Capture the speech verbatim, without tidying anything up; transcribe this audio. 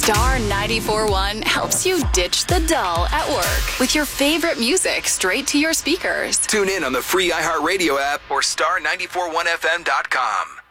Star ninety-four point one helps you ditch the dull at work with your favorite music straight to your speakers. Tune in on the free iHeartRadio app or star nine four one f m dot com.